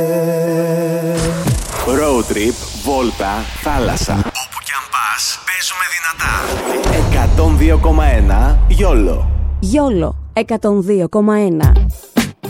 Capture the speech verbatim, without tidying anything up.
Road trip, βόλτα, θάλασσα. Όπου κι αν πας, παίζουμε δυνατά. εκατόν δύο κόμμα ένα, γιόλο. Γιόλο, εκατόν δύο κόμμα ένα.